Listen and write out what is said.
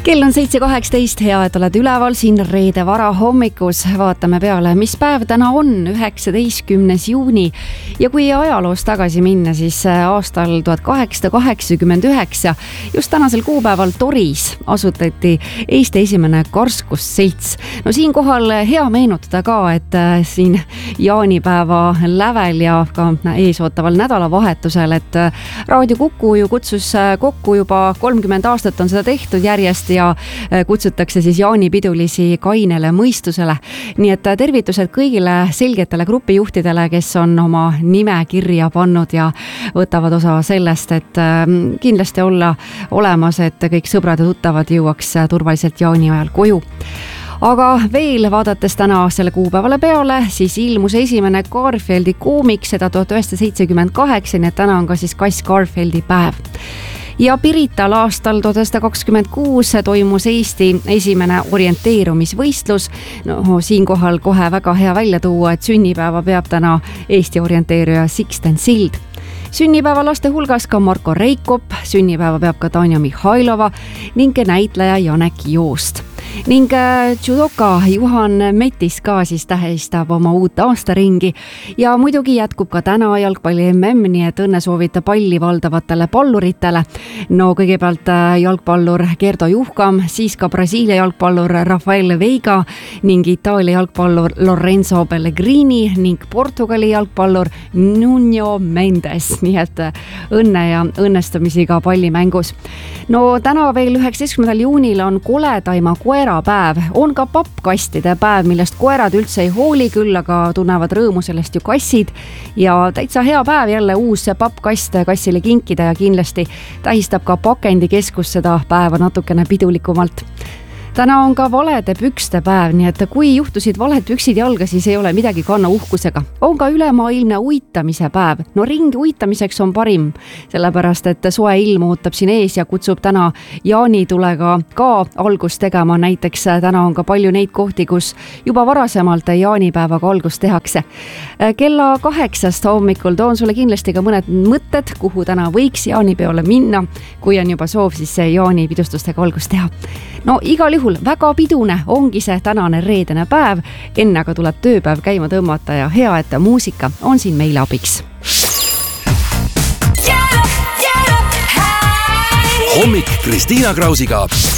Kell on 7.18, hea, et oled üleval siin reede varahommikus. Vaatame peale, mis päev täna on, 19. juuni. Ja kui ajaloos tagasi minna, siis aastal 1889, just tänasel kuupäeval Toris asutati Eesti esimene karskusselts. No siinkohal hea meenutada ka, et siin jaanipäeva lävel ja ka eesootaval nädalavahetusel, et Raadio Kuku ju kutsus kokku juba 30 aastat on seda tehtud järjest ja kutsutakse siis jaanipidulisi kainele mõistusele. Nii et tervitused kõigile selgetele grupijuhtidele, kes on oma nime kirja pannud ja võtavad osa sellest, et kindlasti olla olemas, et kõik sõbrad ja tuttavad jõuaks turvaliselt jaani ajal koju. Aga veel vaadates täna selle kuupäevale peale, siis ilmus esimene Garfieldi koomik, seda 1978, nii et täna on ka siis Kass Garfieldi päev. Ja Pirital aastal 1926 toimus Eesti esimene orienteerumisvõistlus. No, siinkohal kohe väga hea välja tuua, et sünnipäeva peab täna Eesti orienteeruja Sixten Sild. Sünnipäeva laste hulgas ka Marko Reikop, sünnipäeva peab ka Tanja Mihhailova ning näitleja Janek Joost. Ning judoka Juhan Metis ka siis tähistab oma uut aastaringi ja muidugi jätkub ka täna jalgpalli MM, nii et õnne soovita palli valdavatele palluritele. No kõigepealt jalgpallur Gerdo Juhkam, siis ka Brasiilia jalgpallur Rafael Veiga ning Itaalia jalgpallur Lorenzo Pellegrini ning Portugali jalgpallur Nuno Mendes, nii et õnne ja õnnestumisi ka pallimängus. No täna veel 19. juunil on koledaima koerapäev, on ka pappkastide päev, millest koerad üldse ei hooli, küll aga tunnevad rõõmu sellest ju kassid ja täitsa hea päev jälle uus pappkast kassile kinkida ja kindlasti tähistab ka pakendikeskus seda päeva natukene pidulikumalt. Täna on ka valede pükste päev, nii et kui juhtusid valed püksid jalga, siis ei ole midagi kanna uhkusega. On ka ülemaailmne uitamise päev. No ringi uitamiseks on parim, sellepärast et soe ilm ootab siin ees ja kutsub täna jaanitulega ka algust tegema. Näiteks täna on ka palju neid kohti, kus juba varasemalt jaanipäevaga algust tehakse. Kella 8 hommikul toon sulle kindlasti ka mõned mõtted, kuhu täna võiks jaanipeole minna, kui on juba soov siis jaanipidustustega algust teha. No igal juhul väga pidune ongi see tänane reedene päev, enne aga tuleb tööpäev käima tõmmata ja hea, et muusika on siin meile abiks. Hommik Kristiina Krausiga.